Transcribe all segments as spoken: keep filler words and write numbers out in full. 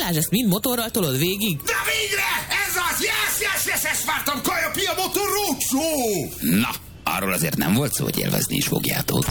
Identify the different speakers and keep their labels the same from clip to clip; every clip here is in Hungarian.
Speaker 1: Balázs, ezt mind motorral tolod végig?
Speaker 2: De végre! Ez az! Yes, yes, yes, ezt vártam! Kaja Pia Motor Roadshow!
Speaker 3: Na, arról azért nem volt szó, hogy élvezni is fogjátok.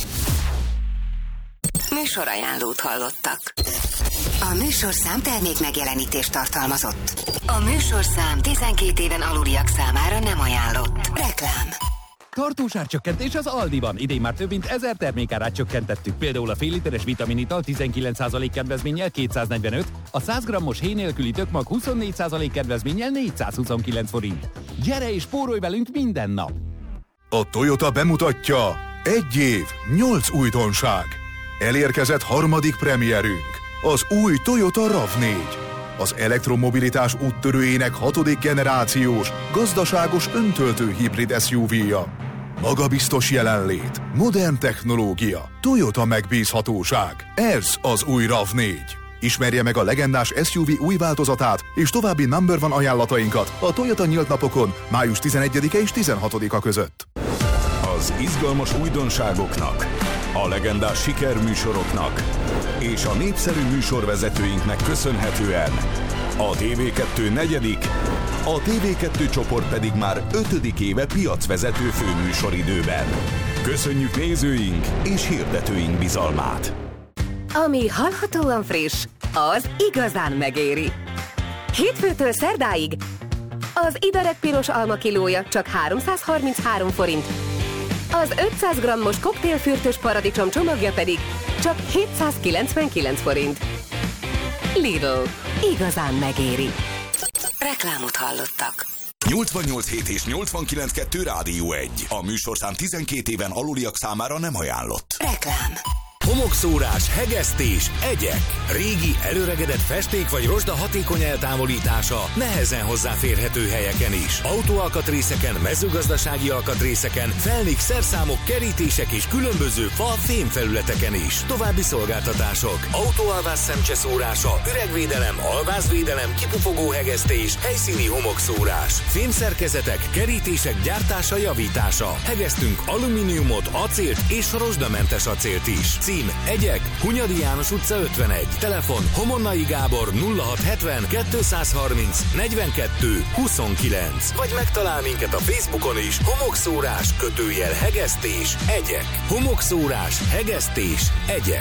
Speaker 4: Műsorajánlót hallottak. A műsorszám termék megjelenítést tartalmazott. A műsorszám tizenkét éven aluliak számára nem ajánlott. Reklám.
Speaker 5: Tartós árcsökkentés az Aldiban. Idén már több mint ezer termékárát csökkentettük. Például a fél literes vitaminital tizenkilenc százalék kedvezménnyel kétszáznegyvenöt, a száz grammos héj nélküli tökmag huszonnégy százalék kedvezménnyel négyszázhuszonkilenc forint. Gyere és spórolj velünk minden nap!
Speaker 6: A Toyota bemutatja: egy év, nyolc újdonság. Elérkezett harmadik premierünk, az új Toyota ráv négy. Az elektromobilitás úttörőjének hatodik generációs, gazdaságos öntöltő hibrid es u vé-ja. Magabiztos jelenlét, modern technológia, Toyota megbízhatóság. Ez az új ráv négy. Ismerje meg a legendás es u vé új változatát és további number one ajánlatainkat a Toyota nyílt napokon május tizenegyedike és tizenhatodika között.
Speaker 7: Az izgalmas újdonságoknak, a legendás sikerműsoroknak és a népszerű műsorvezetőinknek köszönhetően a té vé kettő negyedik, a té vé kettő csoport pedig már ötödik éve piacvezető főműsoridőben. Köszönjük nézőink és hirdetőink bizalmát!
Speaker 4: Ami hallhatóan friss, az igazán megéri. Hétfőtől szerdáig az Iberek piros alma kilója csak háromszázharminchárom forint, az ötszáz grammos koktélfürtös paradicsom csomagja pedig csak hétszázkilencvenkilenc forint. Lidl. Igazán megéri. Reklámot hallottak.
Speaker 7: nyolcvannyolc hét és nyolcvankilenc kettő Rádió egy. A műsorszám tizenkét éven aluliak számára nem ajánlott.
Speaker 4: Reklám.
Speaker 8: Homokszórás, hegesztés, egyek. Régi, előregedett festék vagy rozsda hatékony eltávolítása nehezen hozzáférhető helyeken is. Autóalkatrészeken, mezőgazdasági alkatrészeken, felnik, szerszámok, kerítések és különböző fa, fémfelületeken is. További szolgáltatások: autóalvás szemcseszórása, üregvédelem, alvázvédelem, kipufogó hegesztés, helyszíni homokszórás, fémszerkezetek, kerítések gyártása, javítása. Hegesztünk alumíniumot, acélt és rozsdamentes acélt is. Cím: Egyek, Hunyadi János utca ötvenegy. Telefon: Homonnai Gábor nulla hat hetven kétszázharminc negyvenkettő huszonkilenc. Vagy megtalál minket a Facebookon is. Homokszórás, kötőjel hegesztés, egyek. Homokszórás, hegesztés, egyek.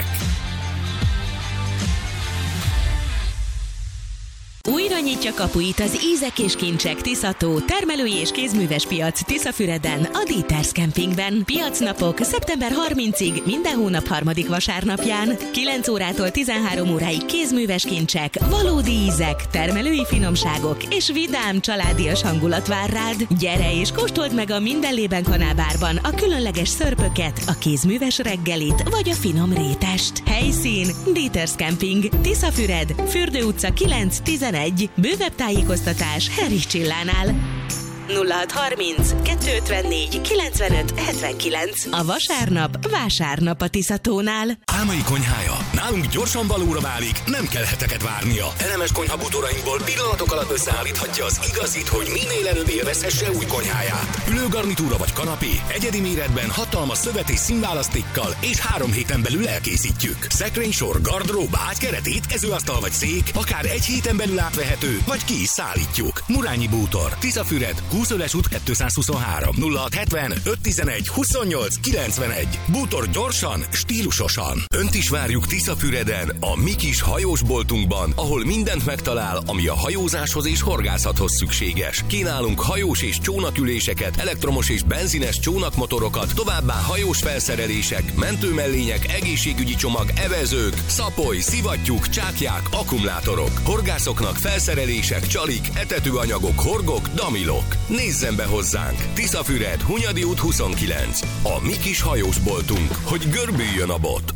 Speaker 9: Újra nyitja kapuit az Ízek és Kincsek Tiszató termelői és kézműves piac Tiszafüreden, a Dieters Campingben. Piacnapok szeptember harmincadikáig minden hónap harmadik vasárnapján. kilenc órától tizenhárom óráig kézműves kincsek, valódi ízek, termelői finomságok és vidám családias hangulat vár rád. Gyere és kóstold meg a Mindenlében kanálbárban a különleges szörpöket, a kézműves reggelit vagy a finom rétest. Helyszín: Dieters Camping, Tiszafüred, Fürdő utca kilenc tizenegy. Bővebb tájékoztatás Henrich Csillánál. nulla hat harminc kettőszázötvennégy kilencvenöt hetvenkilenc. A vasárnap vásárnap a Tiszatónál.
Speaker 8: Álmai konyhája nálunk gyorsan valóra válik, nem kell heteket várnia. Elemes konyhabútorainkból pillanatok alatt összeállíthatja az igazit, hogy minél előbb élvezhesse új konyháját. Ülőgarnitúra vagy kanapé egyedi méretben, hatalmas szövet és színválasztékkal, és három héten belül elkészítjük. Szekrénysor, gardrób, ágykeret, étkezőasztal vagy szék, akár egy héten belül átvehető, vagy ki is szállítjuk. Murányi Bútor, Tiszafüred, Húszöles út kétszázhuszonhárom nulla hat hetven ötszáztizenegy huszonnyolc kilencvenegy. Bútor gyorsan, stílusosan. Önt is várjuk Tiszafüreden, a mi kis hajósboltunkban, ahol mindent megtalál, ami a hajózáshoz és horgászathoz szükséges. Kínálunk hajós és csónaküléseket, elektromos és benzines csónakmotorokat, továbbá hajós felszerelések, mentőmellények, egészségügyi csomag, evezők, szapoly, szivattyúk, csákják, akkumulátorok, horgászoknak felszerelések, csalik, etetőanyagok, horgok, damilok. Nézzen be hozzánk! Tiszafüred, Hunyadi út huszonkilenc. A mi kis hajósboltunk, hogy görbüljön a bot.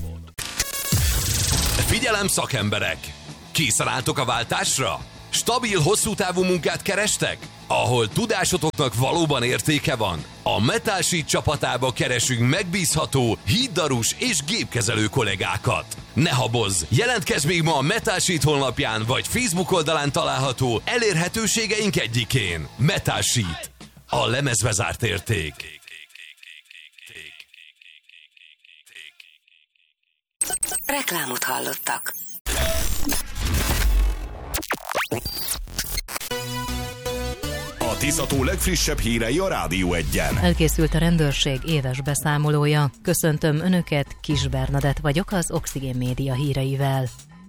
Speaker 10: Figyelem, szakemberek! Készen álltok a váltásra? Stabil, hosszú távú munkát kerestek? Ahol tudásotoknak valóban értéke van? A Metal Sheet csapatába keresünk megbízható, híddarús és gépkezelő kollégákat. Ne habozz! Jelentkezz még ma a Metal Sheet honlapján vagy Facebook oldalán található elérhetőségeink egyikén. Metal Sheet. A lemezbe zárt érték.
Speaker 4: Reklámot hallottak.
Speaker 7: A Tiszató legfrissebb hírei a Rádió Egyen.
Speaker 11: Elkészült a rendőrség éves beszámolója. Köszöntöm Önöket, Kis Bernadett vagyok az Oxigén Média híreivel.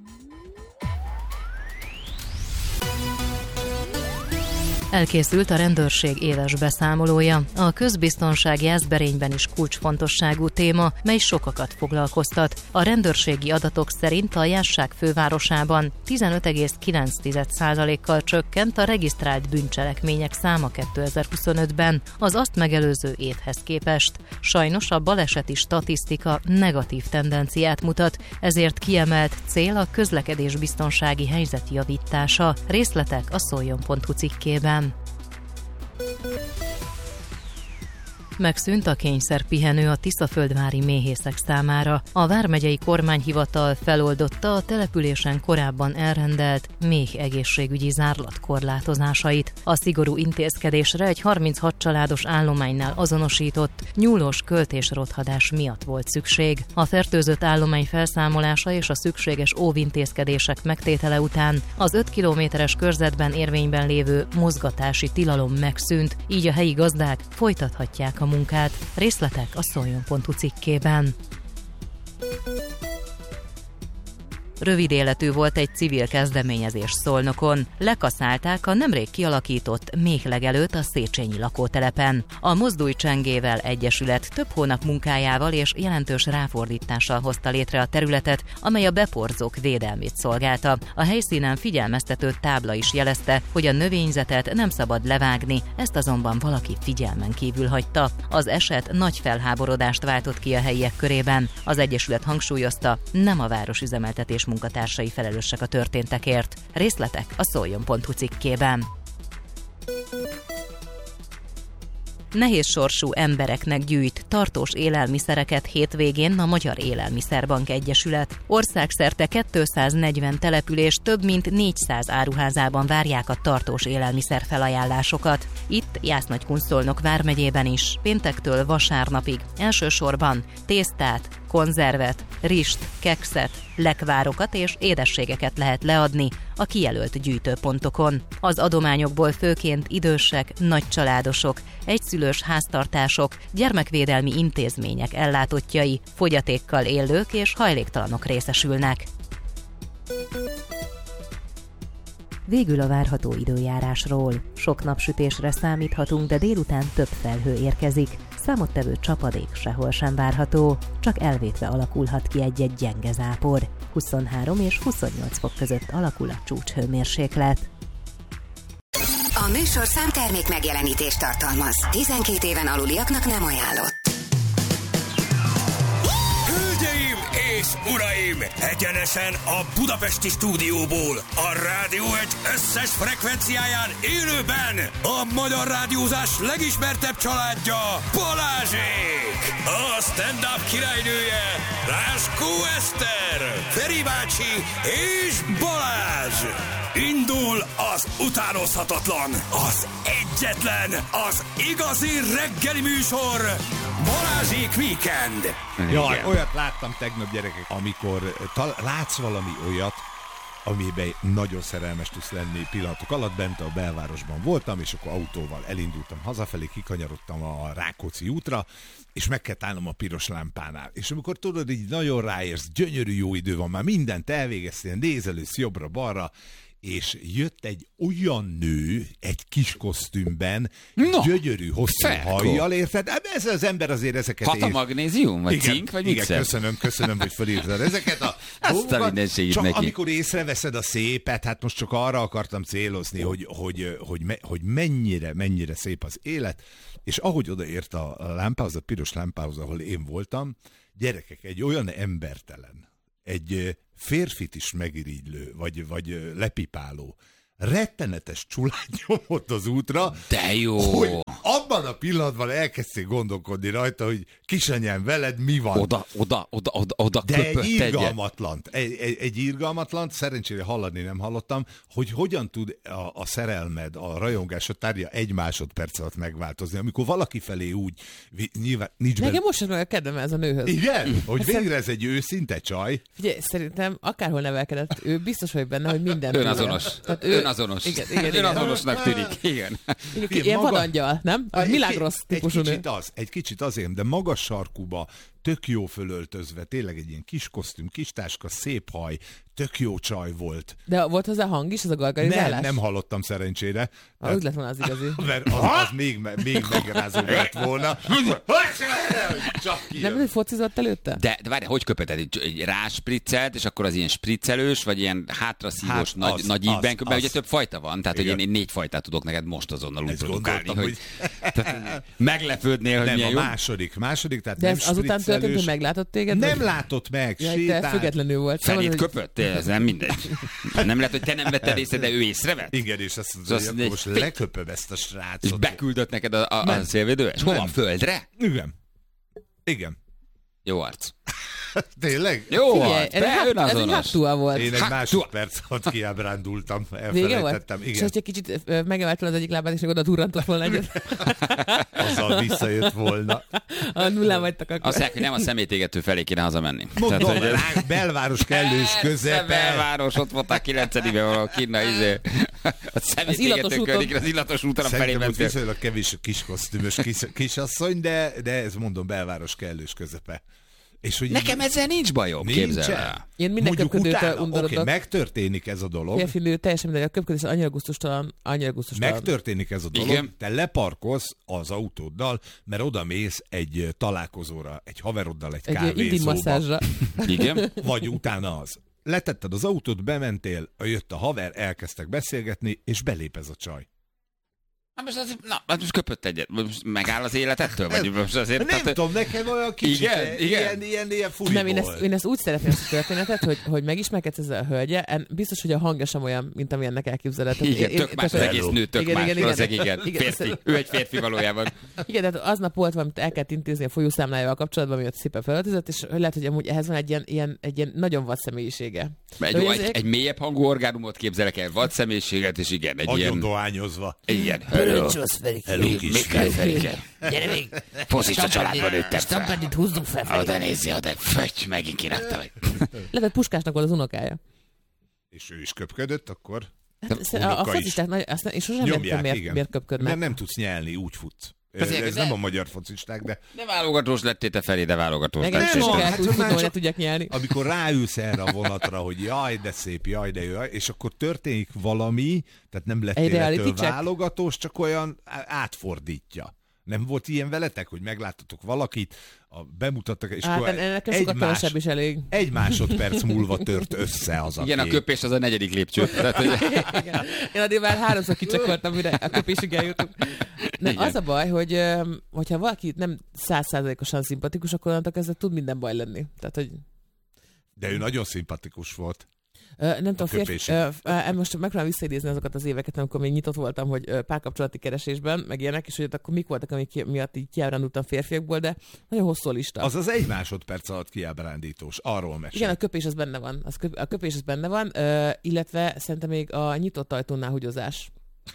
Speaker 11: Elkészült a rendőrség éves beszámolója. A közbiztonság Jászberényben is kulcsfontosságú téma, mely sokakat foglalkoztat. A rendőrségi adatok szerint a Jászság fővárosában tizenöt egész kilenc százalékkal csökkent a regisztrált bűncselekmények száma kétezer-huszonötben az azt megelőző évhez képest. Sajnos a baleseti statisztika negatív tendenciát mutat, ezért kiemelt cél a közlekedésbiztonsági helyzet javítása. Részletek a szoljon pont hu cikkében. Megszűnt a kényszerpihenő a tiszaföldvári méhészek számára. A vármegyei kormányhivatal feloldotta a településen korábban elrendelt méh egészségügyi zárlat korlátozásait. A szigorú intézkedésre egy harminchat családos állománynál azonosított nyúlós költésrothadás miatt volt szükség. A fertőzött állomány felszámolása és a szükséges óvintézkedések megtétele után az öt kilométeres körzetben érvényben lévő mozgatási tilalom megszűnt, így a helyi gazdák folytathatják a munkát. Részletek a szoljon pont hu cikkében. Rövid életű volt egy civil kezdeményezés Szolnokon. Lekaszálták a nemrég kialakított méhlegelőt a Széchenyi lakótelepen. A Mozdulj Csengével Egyesület több hónap munkájával és jelentős ráfordítással hozta létre a területet, amely a beporzók védelmét szolgálta. A helyszínen figyelmeztető tábla is jelezte, hogy a növényzetet nem szabad levágni, ezt azonban valaki figyelmen kívül hagyta. Az eset nagy felháborodást váltott ki a helyiek körében. Az Egyesület hangsúlyozta, nem a városüzemeltetés munkatársai felelősek a történtekért. Részletek a szoljon pont hu cikkében. Nehéz sorsú embereknek gyűjt tartós élelmiszereket hétvégén a Magyar Élelmiszerbank Egyesület. Országszerte kétszáznegyven település több mint négyszáz áruházában várják a tartós élelmiszer felajánlásokat. Itt Jász-Nagykunszolnok vármegyében is péntektől vasárnapig elsősorban tésztát, konzervet, rist, kekszet, lekvárokat és édességeket lehet leadni a kijelölt gyűjtőpontokon. Az adományokból főként idősek, nagycsaládosok, egyszülős háztartások, gyermekvédelmi intézmények ellátottjai, fogyatékkal élők és hajléktalanok részesülnek. Végül a várható időjárásról. Sok napsütésre számíthatunk, de délután több felhő érkezik. Számottevő csapadék sehol sem várható, csak elvétve alakulhat ki egy-egy gyenge zápor. huszonhárom és huszonnyolc fok között alakul a csúcshőmérséklet.
Speaker 4: A műsorszám termék megjelenítést tartalmaz. tizenkét éven aluliaknak nem ajánlott.
Speaker 2: Hölgyeim és uraim! Egyenesen a budapesti stúdióból, a Rádió egy összes frekvenciáján élőben a magyar rádiózás legismertebb családja, Balázsék! A stand-up királynője, Ráskó Eszter, Feri bácsi és Balázs! Indul az utánozhatatlan, az egyetlen, az igazi reggeli műsor, Balázsék Weekend!
Speaker 12: Jaj, olyat láttam tegnap, gyerekek, amikor tal- látsz valami olyat, amiben nagyon szerelmes tudsz lenni pillanatok alatt. Bent a belvárosban voltam, és akkor autóval elindultam hazafelé, kikanyarodtam a Rákóczi útra, és meg kell állnom a piros lámpánál. És amikor tudod, így nagyon ráérsz, gyönyörű jó idő van, már mindent elvégeztél, nézelősz jobbra-balra, és jött egy olyan nő, egy kis kosztümben, no, gyönyörű, hosszú hajjal, érted? Ez az ember azért ezeket...
Speaker 3: Katamagnézium, vagy
Speaker 12: igen,
Speaker 3: cink, vagy
Speaker 12: igen,
Speaker 3: mixer?
Speaker 12: köszönöm, köszönöm, hogy felírtad ezeket a
Speaker 3: dolgokat.
Speaker 12: Csak
Speaker 3: neki.
Speaker 12: amikor észreveszed a szépet, hát most csak arra akartam célozni, hogy, hogy, hogy, me, hogy mennyire, mennyire szép az élet, és ahogy odaért a lámpához, a piros lámpához, ahol én voltam, gyerekek, egy olyan embertelen, egy férfit is megirigylő, vagy, vagy lepipáló, rettenetes csulány nyomott az útra,
Speaker 3: de jó,
Speaker 12: hogy abban abban a pillanatban elkezdtél gondolkodni rajta, hogy kisanyám, veled mi van?
Speaker 3: Oda, oda, oda, oda, oda
Speaker 12: De
Speaker 3: köpött
Speaker 12: egy
Speaker 3: egyet.
Speaker 12: irgalmatlant, egy, egy, egy irgalmatlant, szerencsére hallani nem hallottam, hogy hogyan tud a, a szerelmed, a rajongásod tárgya egy másodperc alatt megváltozni, amikor valaki felé úgy, nyilván nincs benne...
Speaker 13: Nekem most sem meg a kedvem ez a nőhöz.
Speaker 12: Igen? Hogy
Speaker 13: Aztán...
Speaker 12: végre ez egy őszinte csaj.
Speaker 13: Figyelj, szerintem akárhol nevelkedett, ő biztos vagy benne, hogy minden...
Speaker 3: Önazonos.
Speaker 13: Tehát ő...
Speaker 3: Önazonos.
Speaker 13: Igen, igen, igen.
Speaker 3: Önazonosnak tűnik. Igen.
Speaker 13: Igen, ilyen maga... vadangyal, nem? A Milagros típusú
Speaker 12: egy
Speaker 13: nő.
Speaker 12: kicsit az, egy kicsit azért, de magas sarkuba, tök jó fölöltözve, tényleg egy ilyen kis kosztüm, kis táska, szép haj, tök jó csaj volt.
Speaker 13: De volt hozzá hang is, ez a gargarizálás?
Speaker 12: Nem, nem hallottam szerencsére.
Speaker 13: Ah, úgy lett volna az igazi.
Speaker 12: Mert az, az még, még megrázóbb lett volna.
Speaker 13: Nem, hogy focizott előtte?
Speaker 3: De, de várj, hogy köpötted? Egy, egy ráspriccelt, és akkor az ilyen spriccelős, vagy ilyen hátraszívós, hát, nagy, az, nagy ívben köpöd, ugye több fajta van, tehát hogy én, én négy fajtát tudok neked most azonnal úgy produkálni, hogy, hogy... Tehát, meglepődnél, hogy
Speaker 12: nem,
Speaker 3: milyen
Speaker 12: a
Speaker 3: jó.
Speaker 12: második, második, tehát
Speaker 13: de
Speaker 12: nem
Speaker 13: ez azután történt, hogy meglátott téged?
Speaker 12: Nem
Speaker 13: vagy?
Speaker 12: látott meg,
Speaker 13: ja,
Speaker 12: sétált.
Speaker 13: függetlenül volt.
Speaker 3: Felét
Speaker 13: hogy...
Speaker 3: köpött, ez nem mindegy. Nem lehet, hogy te nem vetted észre, de ő észrevett?
Speaker 12: Igen, és azt mondja,
Speaker 3: szóval
Speaker 12: hogy most leköpöm ezt a srácot.
Speaker 3: És beküldött neked a, a, a szélvédő? És hova? A földre?
Speaker 12: Igen. Igen.
Speaker 3: Jó arc.
Speaker 12: Tényleg?
Speaker 3: Jó
Speaker 13: Figyelj,
Speaker 3: arc,
Speaker 13: ez, hát, ez egy hattua volt.
Speaker 12: Én egy
Speaker 3: Hattua.
Speaker 12: másodperc alatt kiábrándultam, elfelejtettem.
Speaker 13: Igen. És
Speaker 12: Igen.
Speaker 13: hogyha kicsit megemelted az egyik lábát, és még oda durrantott volna egyet.
Speaker 12: Azzal visszajött volna.
Speaker 13: A nullán vagytak akkor.
Speaker 3: Azt mondják, hogy nem a szemétégető felé kéne hazamenni.
Speaker 12: Mondom, Tehát, hogy belváros kellős közepe.
Speaker 3: Belváros, ott voltál kilencedikben valahol kínna, izé. A szemétégető környékén, az illatos úton a felé
Speaker 12: Szerintem ott
Speaker 3: mentél.
Speaker 12: viszonylag kevés kis kosztümös kis, kisasszony, de, de ez mondom, belváros kellős közepe. És hogy
Speaker 3: Nekem ezzel nincs bajom, képzel el.
Speaker 13: Én minden köpködőtől undorodok.
Speaker 12: Oké, megtörténik ez a dolog.
Speaker 13: Férfi nő, teljesen mindegy, a köpködés annyira gusztustalan, annyira gusztustalan.
Speaker 12: Megtörténik ez a dolog,
Speaker 3: Igen.
Speaker 12: te leparkolsz az autóddal, mert oda mész egy találkozóra, egy haveroddal, egy,
Speaker 13: egy intim
Speaker 12: kávézóba.
Speaker 13: masszázsra.
Speaker 3: Igen.
Speaker 12: Vagy utána az. Letetted az autót, bementél, jött a haver, elkezdtek beszélgetni, és belép ez a csaj.
Speaker 3: Na most, az, na, most köpött egyet. Most megáll az életettől? Vagy most azért,
Speaker 12: nem
Speaker 3: tehát,
Speaker 12: tudom, nekem olyan kicsit
Speaker 3: igen,
Speaker 12: ilyen,
Speaker 3: igen.
Speaker 12: ilyen, ilyen, ilyen furi
Speaker 13: Nem, én
Speaker 12: volt.
Speaker 13: ezt, én ezt úgy szeretném ezt a történetet, hogy, hogy megismerkedsz ezzel a hölgye, biztos, hogy a hangja sem olyan, mint amilyennek elképzeled.
Speaker 3: Igen, én, tök más, az egész nő tök
Speaker 13: igen,
Speaker 3: más.
Speaker 13: igen, igen,
Speaker 3: igen, igen.
Speaker 13: igen.
Speaker 3: Férfi. Ő egy férfi valójában.
Speaker 13: Igen, tehát aznap volt valamit el kellett intézni a folyószámlájával kapcsolatban, miatt szépen felöltözött, és lehet, hogy amúgy ehhez van egy ilyen, ilyen, egy ilyen nagyon vad személyisége.
Speaker 3: Egy, egy, egy, egy mélyebb hangú orgánumot képzelek el, vad személyiséget, és igen, egy
Speaker 12: Agyon
Speaker 3: ilyen...
Speaker 12: dohányozva.
Speaker 3: Igen.
Speaker 13: Bölcsös, Ferike.
Speaker 12: Hello, kis
Speaker 3: Mit kell, Ferike?
Speaker 13: Gyere még!
Speaker 3: Foszista családban nőttem fel.
Speaker 13: Stampedit húzzunk fel,
Speaker 3: Oda
Speaker 13: Ferike.
Speaker 3: nézzi, oda, fögy, megint kirakta meg.
Speaker 13: Lehet, Puskásnak volt az unokája.
Speaker 12: És ő is köpködött, akkor
Speaker 13: Hát, a, a focisták, nagy- azt én sosem értem, miért,
Speaker 12: igen.
Speaker 13: miért köpködnek.
Speaker 12: Mert nem tudsz nyelni, úgy futsz. Ez,
Speaker 3: Azért,
Speaker 12: ez
Speaker 3: de-
Speaker 12: nem a magyar focisták, de
Speaker 3: De válogatós lettél te felé, de válogatós
Speaker 13: Nekem
Speaker 3: lettél.
Speaker 13: is
Speaker 12: Nem,
Speaker 13: kell
Speaker 12: hát
Speaker 13: úgy
Speaker 12: már
Speaker 13: futni, hogy
Speaker 12: csak-
Speaker 13: ne tudják nyelni.
Speaker 12: amikor ráülsz erre a vonatra, hogy jaj, de szép, jaj, de jó, és akkor történik valami, tehát nem
Speaker 13: Egy
Speaker 12: lettél
Speaker 13: reality
Speaker 12: ettől
Speaker 13: check.
Speaker 12: válogatós, csak olyan á- átfordítja. Nem volt ilyen veletek, hogy megláttatok valakit, a, bemutattak, és
Speaker 13: Hát
Speaker 12: akkor
Speaker 13: nekem
Speaker 12: egy,
Speaker 13: sokkal
Speaker 12: más,
Speaker 13: kevesebb is elég.
Speaker 12: egy másodperc múlva tört össze az a
Speaker 3: Igen, a
Speaker 12: kép.
Speaker 3: köpés az a negyedik lépcső. Tehát, hogy...
Speaker 13: Igen. Én addig már háromszor kicsakoltam, mire a köpésig eljutunk. Nem,
Speaker 3: Igen.
Speaker 13: az a baj, hogy öm, hogyha valaki nem százszázalékosan szimpatikus, akkor onnantól kezdve tud minden baj lenni. Tehát, hogy
Speaker 12: De ő nagyon szimpatikus volt.
Speaker 13: Ö, nem tudom, férfi,
Speaker 12: köpésig.
Speaker 13: ö, ö, most megpróbálom visszaidézni azokat az éveket, amikor még nyitott voltam, hogy ö, párkapcsolati keresésben, meg ilyenek, és hogy ott akkor mik voltak, amik ki- miatt így kiábrándultam férfiakból, de nagyon hosszú a lista.
Speaker 12: Az az egy másodperc alatt kiábrándítós. Arról mesél.
Speaker 13: Igen, a köpés az benne van. Az köp, a köpés az benne van, ö, illetve szerintem még a nyitott ajtónál húgyozás.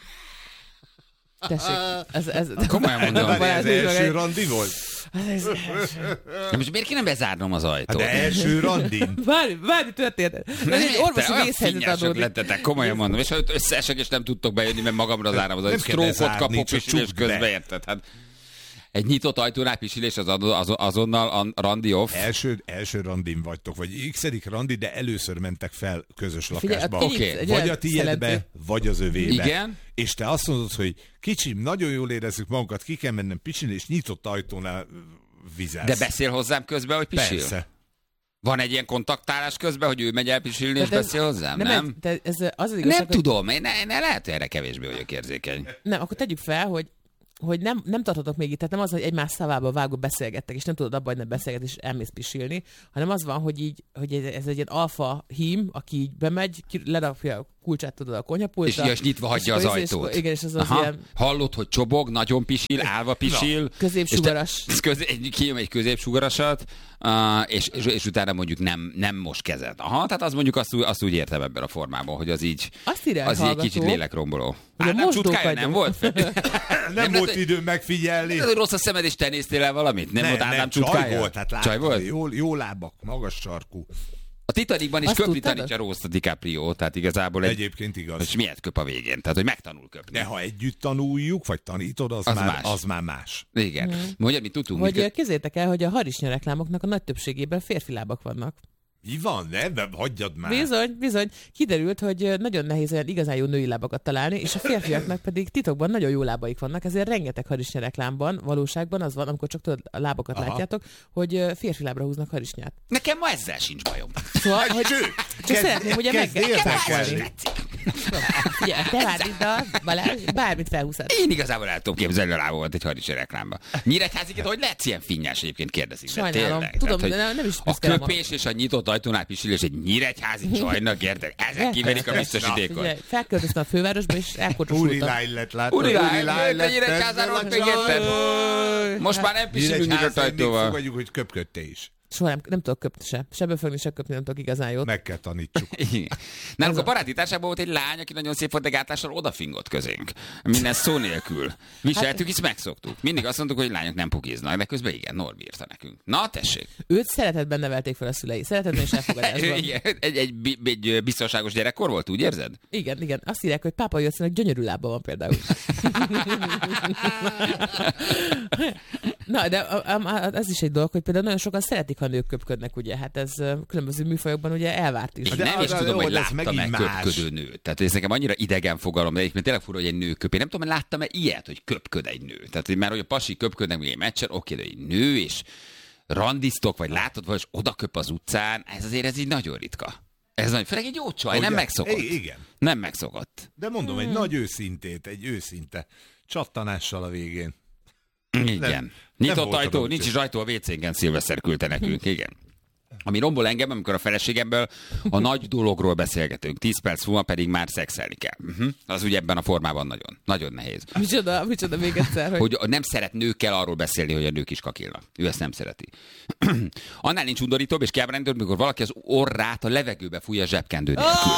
Speaker 13: Tessék, ez... ez
Speaker 3: Komolyan mondom.
Speaker 12: Várj,
Speaker 13: Balázs,
Speaker 12: ez
Speaker 13: nézd meg
Speaker 12: első
Speaker 13: egy-
Speaker 12: randi volt?
Speaker 13: Ez,
Speaker 3: De most miért kéne bezárnom az
Speaker 12: Hát
Speaker 3: ajtót?
Speaker 12: de első randin.
Speaker 13: Várj, várj, történet. Ez egy orvosi vészhelyzet adódik.
Speaker 3: lettetek, komolyan mondom. És ha ott összeesek, és nem tudtok bejönni, mert magamra zárom az
Speaker 12: Nem
Speaker 3: ajtót.
Speaker 12: kell
Speaker 3: Sztrókot
Speaker 12: bezárni,
Speaker 3: kapok,
Speaker 12: csak
Speaker 3: pisilés
Speaker 12: csukd be.
Speaker 3: közben, érted? Hát egy nyitott ajtónál pisilés az, az azonnal a randi off.
Speaker 12: Első, első randin vagytok, vagy x-edik randi, de először mentek fel közös
Speaker 13: Figyelj,
Speaker 12: lakásba.
Speaker 13: a
Speaker 3: Oké.
Speaker 13: kinyitsz egy
Speaker 12: Vagy
Speaker 13: olyan
Speaker 12: a tiédbe,
Speaker 13: szelentő.
Speaker 12: vagy az övébe.
Speaker 3: Igen.
Speaker 12: És te azt mondod, hogy kicsim, nagyon jól érezzük magunkat, ki kell mennem pisilni, és nyitott ajtónál vizelsz.
Speaker 3: De beszél hozzám közben, hogy pisil?
Speaker 12: Persze.
Speaker 3: Van egy ilyen kontaktálás közben, hogy ő megy el pisilni, és
Speaker 13: Tehát ez-
Speaker 3: beszél hozzám?
Speaker 13: Nem,
Speaker 3: Nem?
Speaker 13: ez, ez az az
Speaker 3: Nem,
Speaker 13: igazság, hogy-
Speaker 3: tudom, én ne, ne, lehet, hogy erre kevésbé vagyok érzékeny.
Speaker 13: Nem, akkor tegyük fel, hogy hogy nem, nem tartotok még itt, tehát nem az, hogy egymás szavába vágó beszélgettek, és nem tudod abba, hogy nem beszélget, és elmész pisilni, hanem az van, hogy így, hogy ez, ez egy ilyen alfa hím, aki így bemegy, ki- ledapja a kulcsát tudod a konyhapultra.
Speaker 3: És, és nyitva hagyja az ajtót.
Speaker 13: És, igen, és az az ilyen...
Speaker 3: Hallod, hogy csobog, nagyon pisil, állva pisil.
Speaker 13: Na, középsugaras.
Speaker 3: Közé, kijön egy középsugarasat, uh, és, és, és utána mondjuk nem, nem most kezed. Aha, tehát az mondjuk azt, azt úgy értem ebben a formában, hogy az így, az így egy kicsit lélekromboló. Ádám csutkája nem volt?
Speaker 12: nem, nem volt időm megfigyelni.
Speaker 3: Nem, rossz a szemed, és te néztél el valamit? Nem, nem volt Ádám csutkája?
Speaker 12: Csaj volt, hát
Speaker 3: csaj volt?
Speaker 12: Jó, jó lábak, magas sarkú.
Speaker 3: A Titanicban is köpni tanítja Rose a DiCaprio, tehát igazából egy...
Speaker 12: Egyébként igaz.
Speaker 3: És miért köp a végén? Tehát, hogy megtanul köpni.
Speaker 12: De ha együtt tanuljuk, vagy tanítod, az, az, már, más. az már más.
Speaker 3: Igen. Hmm. Mondja, mi tudtunk.
Speaker 13: Hogy
Speaker 3: mikor...
Speaker 13: képzeljétek el, hogy a harisnya reklámoknak a nagy többségében férfi lábak vannak.
Speaker 12: Mi van? Nem, nem, hagyjad már.
Speaker 13: Bizony, bizony. Kiderült, hogy nagyon nehéz olyan igazán jó női lábakat találni, és a férfiaknak pedig titokban nagyon jó lábaik vannak, ezért rengeteg harisnya reklámban, valóságban az van, amikor csak tudod, a lábakat Aha. látjátok, hogy férfi lábra húznak harisnyát.
Speaker 3: Nekem ma ezzel sincs bajom.
Speaker 13: Szóval, hogy csak szeretném ugye megkezdeni. Ugye, te Várdiddal, Balázs, bármit felhúzod.
Speaker 3: Én igazából el tudom képzelni a lábomat egy harisnya reklámba. Nyíregyháziként, hogy lehetsz ilyen finnyás egyébként kérdezik.
Speaker 13: Sajnálom, tudom, de nem, nem is
Speaker 3: a köpés és a nyitott ajtónál pisilés egy nyíregyházi csajnak, érted? Ezek kiverik a biztosítékot.
Speaker 13: Felköltöztem a fővárosba, és elkocsosultam.
Speaker 12: Úri lány lett, látod?
Speaker 3: Úri lány lett, a nyíregyházáról még érted? Most már nem pisilünk nyitott ajtóval.
Speaker 12: Fogadjuk, hogy köpködte is.
Speaker 13: Soha nem, nem tudok köpni se. Se befogni, se köpni nem tudok igazán jót.
Speaker 12: Meg kell tanítsuk.
Speaker 3: Nálunk a baráti társaságban volt egy lány, aki nagyon szép volt, de gátlással odafingott közénk. Minden szó nélkül. Viseltük, hát... és megszoktuk. Mindig azt mondtuk, hogy lányok nem pukiznak, de közben igen, Norbi írta nekünk. Na, tessék.
Speaker 13: Őt szeretetben nevelték fel a szülei. Szeretetben és elfogadásban.
Speaker 3: egy, egy, egy, egy biztonságos gyerekkor volt, úgy érzed?
Speaker 13: Igen, igen. Azt írják, hogy pápa Józsefnek gyönyörű lába van például. Na, de ez is egy dolog, hogy például nagyon sokan szeretik, ha nők köpködnek, ugye? Hát ez különböző műfajokban ugye elvárt is.
Speaker 3: Én nem is tudom, hogy láttam-e köpködő nőt. Tehát ez nekem annyira idegen fogalom, de egyébként tényleg fura, hogy egy nő köp. Én nem tudom, hogy láttam-e ilyet, hogy köpköd egy nő. Tehát már hogy a pasi köpködnek még egy meccsen, oké, de egy nő, és randiztok, vagy látod, vagy oda köp az utcán, ez azért ez így nagyon ritka. Ez nagy, főleg egy jó csaj, ugye? Nem megszokott.
Speaker 12: Igen.
Speaker 3: Nem megszokott.
Speaker 12: De mondom, hmm. egy nagy őszintét, egy őszinte csattanással a végén.
Speaker 3: Igen. Nem, nyitott nem ajtó, nincs is ajtó a vécénken, Szilveszter küldte nekünk, igen. Ami rombol engem, amikor a feleségemből a nagy dologról beszélgetünk, tíz perc múlva pedig már szexelni kell. Uh-huh. Az ugye ebben a formában nagyon, nagyon nehéz.
Speaker 13: Micsoda, micsoda még egyszer, hogy...
Speaker 3: hogy nem szeret nőkkel arról beszélni, hogy a nők is kakilnak. Ő ezt nem szereti. Annál nincs undorítóbb és kiábrándítóbb, amikor valaki az orrát a levegőbe fújja zsebkendő nélkül.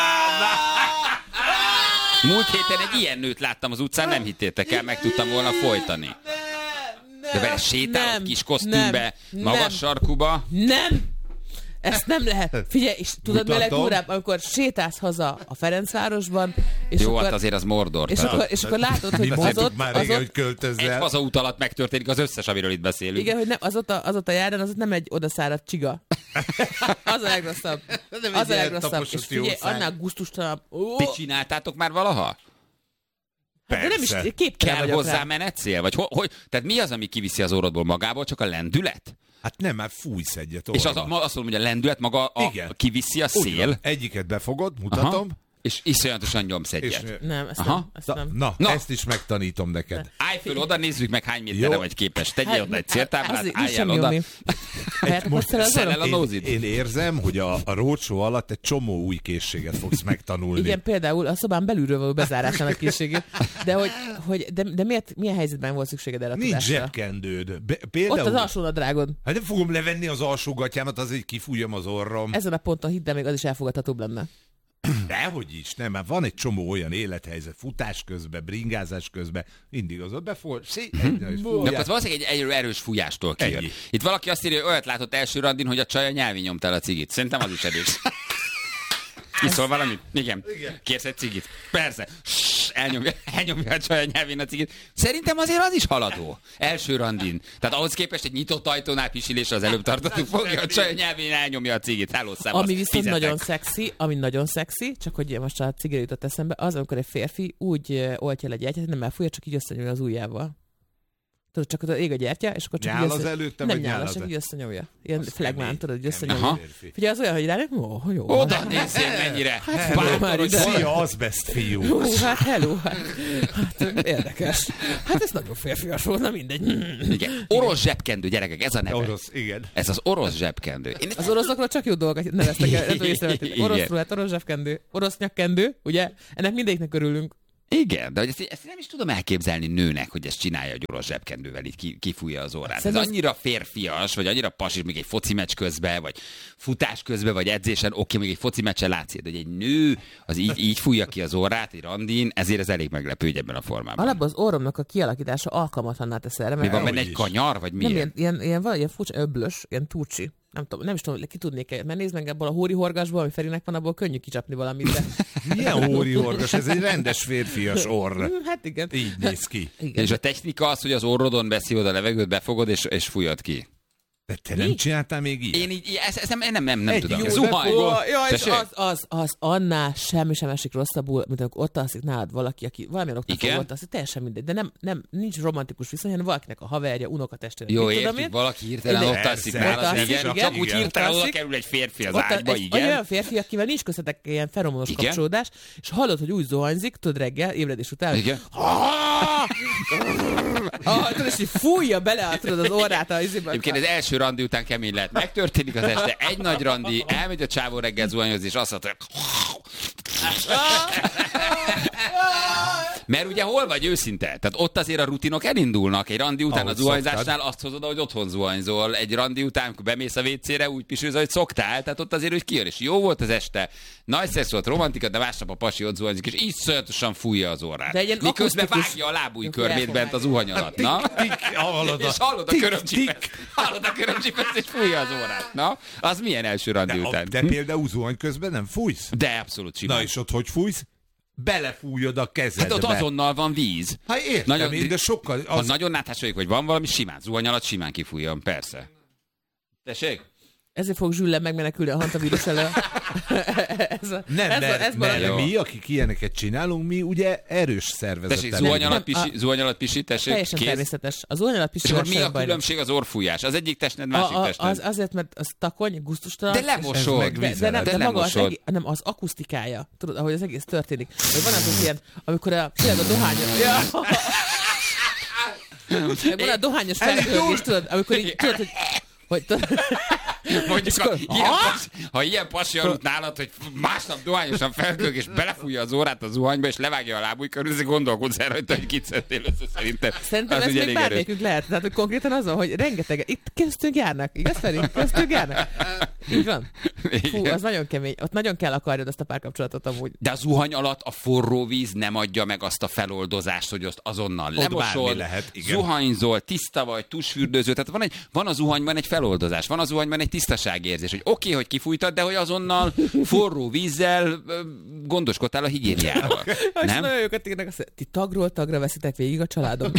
Speaker 3: Múlt héten egy ilyen nőt láttam az utcán, nem hittétek el, meg tudtam volna folytani. De vele sétálod kis kosztümbe, nem, magas nem, sarkuba.
Speaker 13: Nem! Ezt nem lehet. Figyelj, és tudod vele durvább, amikor sétálsz haza a Ferencvárosban, és
Speaker 3: jó,
Speaker 13: akkor,
Speaker 3: hát azért az Mordor.
Speaker 13: És, akkor, és akkor látod, hogy az ott...
Speaker 12: már
Speaker 13: az
Speaker 12: régen,
Speaker 13: ott,
Speaker 12: hogy költözzel.
Speaker 3: Egy hazaút alatt megtörténik az összes, amiről itt beszélünk.
Speaker 13: Igen, hogy nem, az ott a, az ott a járán, az ott nem egy odaszáradt csiga. Az a legrosszabb. Az a legrosszabb. És figyelj, annál gusztustalan.
Speaker 3: Ti csináltátok már valaha?
Speaker 13: Hát de nem is képtelen
Speaker 3: kell hozzá menetszél? Vagy ho- hogy? Tehát mi az, ami kiviszi az orrodból magából? Csak a lendület?
Speaker 12: Hát nem, már fújsz egyet
Speaker 3: orrba. És az, azt mondom, hogy a lendület maga a, kiviszi a szél?
Speaker 12: Ugyan. Egyiket befogod, mutatom. Aha.
Speaker 3: És iszonyatosan nyomsz egyet.
Speaker 13: És, nem, ezt nem. Ezt nem.
Speaker 12: Na, na, ezt is megtanítom neked.
Speaker 3: Ne. Állj föl oda, nézzük meg, hány méterre vagy képes. Tegyél hát, oda egy céltáblát, álljál oda.
Speaker 12: Szel a nózid. Én, én érzem, hogy a, a roadshow alatt egy csomó új készséget fogsz megtanulni.
Speaker 13: Igen, például a szobán belülről való bezárásának készségét. De, hogy, hogy, de, de miért, milyen helyzetben volt szükséged erre a tudásra?
Speaker 12: Nincs zsebkendőd. Be, például...
Speaker 13: Ott az alsónadrágod.
Speaker 12: Hát nem fogom levenni az alsógatyámat, azért kifújjam az orrom.
Speaker 13: Ezen a ponton hidd el, még az is elfogadhatóbb lenne.
Speaker 12: Dehogy is, nem, mert van egy csomó olyan élethelyzet, futás közben, bringázás közben, mindig az ott befog, szé...
Speaker 3: De az valószínűleg egy erős fújástól kijön. Ennyi. Itt valaki azt írja, hogy olyat látott első randin, hogy a csaj a nyelvi nyomtál a cigit. Szerintem az is erős. Iszol valamit? Igen. Igen. Kérsz egy cigit? Persze. Ssss, elnyomja, elnyomja a csaj a nyelvén a cigit. Szerintem azért az is haladó. Első randin. Tehát ahhoz képest egy nyitott ajtónál pisilésre az előbb tartottuk, fogja a csaj a nyelvén, elnyomja a cigit. Hello, szevasz.
Speaker 13: Ami viszont fizetek. Nagyon szexi, ami nagyon szexi, csak hogy most a cigire jutott eszembe, az, amikor egy férfi úgy oltja le egy egyet, nem elfújja, csak így összenyomja az ujjával. Tudod, csak oda ég a gyertya, és akkor csak
Speaker 12: nyál az előtte,
Speaker 13: nem
Speaker 12: vagy
Speaker 13: nyál,
Speaker 12: nyál
Speaker 13: csak
Speaker 12: az
Speaker 13: így összenyomja. Ilyen flagmán, tudod, hogy
Speaker 12: kemény.
Speaker 13: összenyomja. Figyelj, az olyan, hogy rá, ó, jó.
Speaker 3: Oda nézzél mennyire.
Speaker 13: Hát,
Speaker 12: Bátor,
Speaker 13: már
Speaker 12: hogy
Speaker 13: ide.
Speaker 12: szia, azbest fiú.
Speaker 13: Hú, hát hello, hát, hát érdekes. Hát ez nagyon férfias volt, na mindegy.
Speaker 3: Igen. Orosz zsebkendő, gyerekek, ez a neve.
Speaker 12: Orosz, igen.
Speaker 3: Ez az orosz zsebkendő. Én...
Speaker 13: Az oroszokról csak jó dolgokat neveztek el, nem tudom észrevetni. Orosz ruhát, orosz zsebkendő, orosz nyakkendő, ugye? Ennek mindegyiknek örülünk.
Speaker 3: Igen, de ezt, ezt nem is tudom elképzelni nőnek, hogy ezt csinálja egy orosz zsebkendővel, így ki, kifújja az orrát. Ez annyira férfias, vagy annyira pasis, még egy foci meccs közben, vagy futás közben, vagy edzésen, oké, még egy foci meccsen látszik, de hogy egy nő az így, így fújja ki az orrát, egy randin, ezért ez elég meglepő, hogy ebben a formában.
Speaker 13: Alapból az orromnak a kialakítása alkalmatlanná tesz erre.
Speaker 3: Mi van benne, egy kanyar, vagy mi?
Speaker 13: Nem, ilyen, ilyen, ilyen, van, ilyen furcsa, öblös, ilyen túcsi. Nem tudom, nem is tudom, ki tudnék, mert nézd meg ebből a hóri horgasból, ami Ferinek van, abból könnyű kicsapni valamit. De...
Speaker 12: Milyen hóri horgas? Ez egy rendes férfias orr.
Speaker 13: Hát igen.
Speaker 12: Így néz ki.
Speaker 13: Igen.
Speaker 3: És a technika az, hogy az orrodon beszívod a levegőt, befogod és, és fújod ki.
Speaker 12: De te nem csináltál még így?
Speaker 3: Én így, ezt, ezt nem, nem, nem, nem
Speaker 12: Egy
Speaker 3: tudom.
Speaker 12: jó
Speaker 3: Zuhanyból.
Speaker 13: Ja, és az, az, az annál semmi sem esik rosszabbul, mint amikor ott alszik nálad valaki, aki valamilyen oknál fog ott alszik, teljesen mindegy. De nem, nem, nincs romantikus viszony, hanem valakinek a haverja, unokatestvére.
Speaker 3: Jó, értjük, valaki hirtelen ott alszik nálad, igen, csak úgy hirtelen oda kerül egy férfi az ágyba, igen.
Speaker 13: Olyan férfi, akivel nincs köztetek ilyen feromonos kapcsolódás, és hallod, hogy úgy zuhanyzik, tudod reggel, ébredés után,
Speaker 3: igen.
Speaker 13: Tudod, és így fújja bele tudod, az orrát a izébe.
Speaker 3: Egyébként az első randi után kemény lehet. Megtörténik az este, egy nagy randi, elmegy a csávó reggel zuhanyozni, és azt mondta, mert ugye hol vagy őszinte? Tehát ott azért a rutinok elindulnak. Egy randi után ahogy a zuhanyzásnál azt hozod, hogy otthon zuhanyzol. Egy randi után, amikor bemész a vécére, úgy pisülsz, hogy szoktál. Tehát ott azért, hogy kijön, és jó volt az este. Nagy szex volt, romantika, de másnap a pasi ott zuhanyzik, és így szörnyűen fújja az orrát. Miközben vágja a lábúj körmét bent az zuhany alatt. Na? És hallod a körömcsipet. Hallod a körömcsipet, és fújja az orrát. Na? Az milyen első randi
Speaker 12: de,
Speaker 3: után?
Speaker 12: De például zuhany közben nem fújsz?
Speaker 3: De abszolút simán.
Speaker 12: Na és ott hogy fújsz? Belefújod a kezedbe.
Speaker 3: Hát ott azonnal van víz.
Speaker 12: Hát értem, nagyon, én, de sokkal... Az...
Speaker 3: Ha nagyon náthás vagyok, hogy van valami, simán, zuhany alatt simán kifújjon, persze. Tessék?
Speaker 13: Ezért fog Zsülle megmenekülni a hantavírus elől.
Speaker 12: ez a, nem, ez mert, a, ez mert mi, akik ilyeneket csinálunk, mi ugye erős szervezettel.
Speaker 3: Tessék, zuhany alatt pisi, zuhany alatt pisi, tessék,
Speaker 13: teljesen
Speaker 3: kész.
Speaker 13: Természetes. Az zuhany alatt pisi.
Speaker 3: És akkor mi a különbség az orrfújás? Az egyik testned, másik
Speaker 13: a, a,
Speaker 3: testned.
Speaker 13: Az azért, mert az takony, gusztustalan.
Speaker 3: De lemosod.
Speaker 13: De, de, nem,
Speaker 3: de,
Speaker 13: de maga az, egész, nem, az
Speaker 3: akusztikája.
Speaker 13: akusztikája. Tudod, ahogy az egész történik. Vagy van az, az ilyen, amikor a, tényleg a dohányos... Ja. Van a dohányos felhőgés, tudod, amikor így, tudod, hogy... Hogy
Speaker 3: mondjuk, ha ilyen, pas, ha ilyen pasi aludt nálad, hogy másnap dohányosan felkölg, és belefújja az órát a zuhanyba, és levágja a lábúj körül, ezzel gondolkodsz el rajta, hogy kit szedtél össze szerintem.
Speaker 13: Szerintem ez még bármelyikünk lehet. Tehát, hogy konkrétan azon, hogy rengeteg, itt köztünk járnak, igaz Feri? Köztünk járnak. Így van. Fú, az nagyon kemény. Ott nagyon kell akarjad azt a párkapcsolatot amúgy.
Speaker 3: De a zuhany alatt a forró víz nem adja meg azt a feloldozást, hogy azt azonnal lemosol,
Speaker 12: lehet,
Speaker 3: zuhanyzol, tiszta vagy, tusfürdőző. Tehát van, egy, van a zuhanyban egy feloldozás, van a zuhanyban egy tisztaságérzés, hogy oké, okay, hogy kifújtad, de hogy azonnal forró vízzel gondoskodtál a higiéniával.
Speaker 13: És nagyon jókat írnak, azt mondja, ti tagról tagra veszitek végig a családom.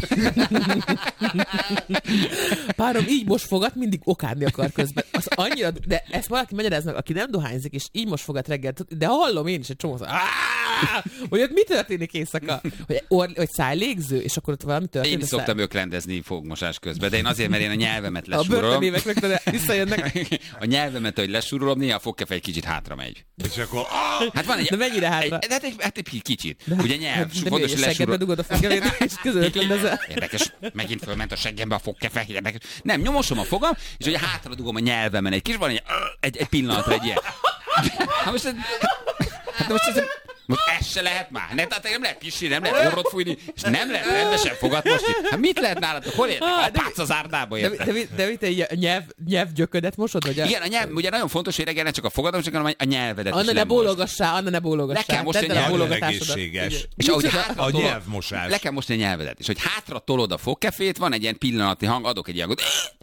Speaker 13: Párom így most fogat, mindig okádni akar közben. Az annyira, de ezt valaki magyaráz meg, aki nem dohányzik, és így most fogat reggel, de hallom én is egy csomó, hogy ott mi történik éjszaka? Hogy, or, hogy szájlégző, és akkor ott valami történik.
Speaker 3: Én szoktam száj... öklendezni fogmosás közben, de én azért, mert én a nyelvemet lesúrolom.
Speaker 13: A börtönéveknek, de visszajönnek.
Speaker 3: A nyelvemet, hogy lesúrolom, néha a fogkefe egy kicsit hátra megy.
Speaker 12: És akkor...
Speaker 3: Hát van egy...
Speaker 13: De mennyire hátra?
Speaker 3: Egy, hát, egy, hát egy kicsit. De, ugye nyelv,
Speaker 13: de fontos, hogy
Speaker 3: lesúrol...
Speaker 13: dugod a fogkefét, és közötlendezel.
Speaker 3: Érdekes, megint fölment a seggembe a fogkefe. Érdekes. Nem, nyomosom a fogam, és ugye hátra dugom a nyelvemen egy kis, van egy, egy, egy pillanatra egy ilyen. Hát most, hát most ez... Most ez se lehet már. Nem, tehát nem lehet pisni, nem lehet orrot fújni, és nem lehet rendesen fogat mosni. Hát mit lehet nálad? Hol értek? A pác az árdába értek.
Speaker 13: De, de, de mit egy nyelv, nyelvgyöködet mosod? Vagy a...
Speaker 3: Igen, a nyelv, ugye nagyon fontos, hogy reggel ne csak a fogadat, hanem a nyelvedet
Speaker 13: Anna
Speaker 3: is
Speaker 13: ne bólogassá, Anna ne bólogassá.
Speaker 3: Le kell mosni a
Speaker 12: nyelvedet. Egészséges.
Speaker 3: És ahogy hátra
Speaker 12: a nyelvmosás.
Speaker 3: Le kell mosni a nyelvedet. És hogy hátra tolod a fogkefét, van egy ilyen pillanatni hang, adok egy ilyen...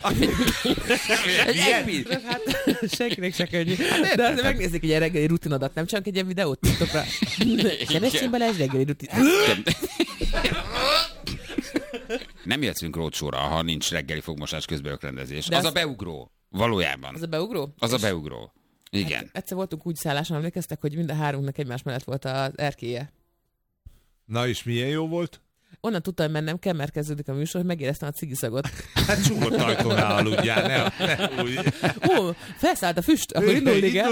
Speaker 13: Hát senkinek se könnyű. De azért megnézzük egy ilyen reggeli rutinodat, nem csak egy ilyen videót TikTokra. Keressél bele egy reggeli rutin.
Speaker 3: Nem jöhetszünk rócsóra, ha nincs reggeli fogmosás közben ökrendezés. Az a beugró. Valójában.
Speaker 13: Az a beugró?
Speaker 3: Az a beugró. Igen.
Speaker 13: Hát, egyszer voltunk úgy szálláson, emlékeztek, hogy mind a hárunknak egymás mellett volt az erkélye.
Speaker 12: Na és milyen jó volt?
Speaker 13: Onnan tudtam, hogy mennem kell, mert kezdődik a műsor, hogy megéreztem a cigiszagot.
Speaker 12: Hát csukott ajtónál aludjál, ne, ne úgy.
Speaker 13: Ó, felszállt a füst, akkor indulni kell.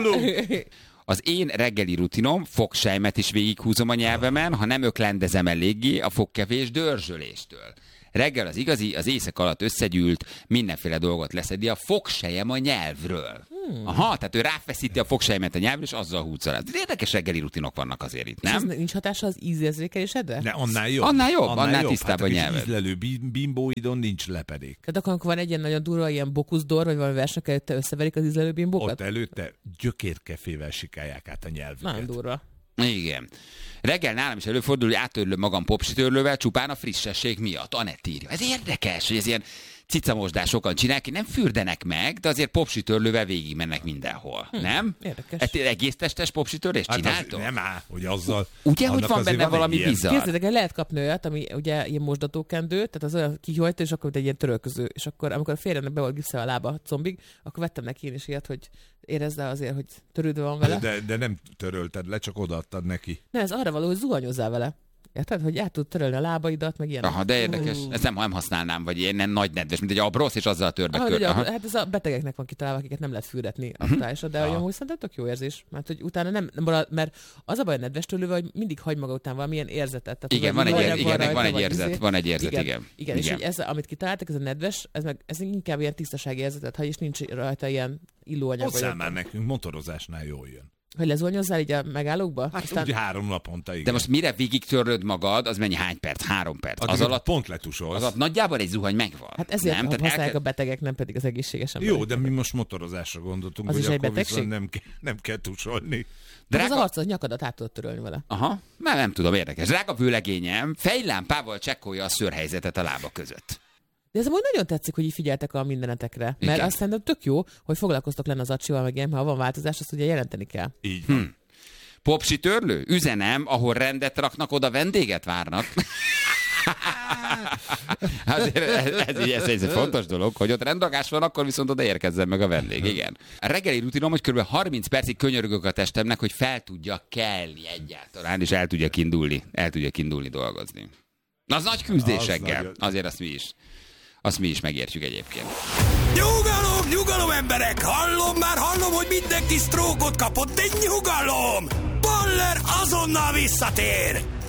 Speaker 3: Az én reggeli rutinom, fogsejmet is végighúzom a nyelvemen, ha nem öklendezem eléggé a fogkevés dörzsöléstől. Reggel az igazi, az éjszak alatt összegyűlt, mindenféle dolgot leszedi a fogsejem a nyelvről. Hmm. Aha, tehát ő ráfeszíti a fogsejmet a nyelvről, és azzal húzza. Érdekes reggeli rutinok vannak azért itt, nem?
Speaker 13: És ez nincs hatása az ízérzékelésedre?
Speaker 12: De annál jobb.
Speaker 3: Annál jobb, annál, annál tisztább hát, a nyelved.
Speaker 12: Ízlelő bimbóidon nincs lepedék.
Speaker 13: Tehát akkor, amikor van egy ilyen nagyon durva, ilyen bokuszdor, vagy valami versnek előtte összeverik az ízlelő bimbókat?
Speaker 12: Ott előtte gyökérkefével sikálják át a nyelvüket.
Speaker 13: Nagyon durva.
Speaker 3: Igen. Reggel nálam is előfordul, hogy áttörlöm magam popsitörlővel csupán a frissesség miatt. Anett írja. Ez érdekes, hogy ez ilyen cicamosdás sokan csinálják, nem fürdenek meg, de azért popsitörlővel végig mennek mindenhol. Hm, nem?
Speaker 13: Érdekes.
Speaker 3: Hát egész testes popsitörlést hát csináltok?
Speaker 12: Nem áll, hogy azzal...
Speaker 3: Ugye, hogy van benne van valami bizarr?
Speaker 13: Képzeljétek, lehet kapni olyat, ami ugye ilyen mosdatókendő, tehát az olyan kihajtó, és akkor egy ilyen törölköző. És akkor, amikor a férjemnek be volt gipszelve a lába a combig, akkor vettem neki én is ilyet, hogy érezd azért, hogy törődve van vele.
Speaker 12: De, de nem törölted le, csak odaadtad neki.
Speaker 13: Ne, ez arra való, hogy zuhanyozzál vele. Érted, hogy át tud törölni a lábaidat, meg ilyen.
Speaker 3: Aha, de érdekes. Uh. Ezt nem, nem használnám, vagy ilyen nagy nedves, mint egy abrosz, és azzal törbe
Speaker 13: ah,
Speaker 3: kör.
Speaker 13: Hát ez a betegeknek van kitalálva, akiket nem lehet fürdetni aktuálisra, de olyan, hogy szerintem tök jó érzés. Mert hogy utána nem, nem marad, mert az a baj a nedves törlővel, hogy mindig hagy maga után valamilyen érzetet. Tehát
Speaker 3: igen, van egy, ér, igen, rajta, van egy érzet, izé. van egy érzet, igen. Igen,
Speaker 13: igen. igen. És ez, amit kitaláltak, ez a nedves, ez, meg, ez inkább ilyen tisztasági érzetet hagy, és nincs rajta ilyen illóanyag.
Speaker 12: Hozzá már nekünk motorozásnál jól jön.
Speaker 13: Hogy lezuhanyozzál így a megállókba?
Speaker 12: Hát aztán... úgy három naponta, igen.
Speaker 3: De most mire végig törlöd magad, az mennyi, hány perc? Három perc.
Speaker 12: Az, az alatt pont letusolsz.
Speaker 3: Az alatt nagyjából egy zuhany megvan.
Speaker 13: Hát ezért nem? használják elke... a betegek, nem pedig az egészséges emberek.
Speaker 12: Jó, de mi most motorozásra gondoltunk,
Speaker 13: az
Speaker 12: hogy
Speaker 13: is
Speaker 12: akkor
Speaker 13: egy betegség?
Speaker 12: Nem, ke- nem kell tusolni.
Speaker 13: Drága... Az arcod, nyakadat át tudod törölni vele.
Speaker 3: Aha, már nem tudom, érdekes. Drága vőlegényem fejlámpával csekkolja a szőrhelyzetet a lába között.
Speaker 13: De ez amúgy nagyon tetszik, hogy így figyeltek a mindenetekre.
Speaker 3: Igen.
Speaker 13: Mert azt szerintem tök jó, hogy foglalkoztok lenne az acsival, meg ilyen, ha van változás, azt ugye jelenteni kell.
Speaker 12: Így van. Hm.
Speaker 3: Popsitörlő? Üzenem, ahol rendet raknak, oda vendéget várnak. Azért ez, ez, ez, ez egy fontos dolog, hogy ott rendrakás van, akkor viszont oda érkezzen meg a vendég, igen. A reggeli rutinom, hogy kb. harminc percig könyörgök a testemnek, hogy fel tudja kelni egyáltalán, és el tudja indulni, el tudja indulni dolgozni. Az nagy küzdésekkel, az azért azt mi is. Azt mi is megértjük egyébként.
Speaker 2: Nyugalom, nyugalom emberek! Hallom már, hallom, hogy mindenki sztrókot kapott, de nyugalom! Baller azonnal visszatér!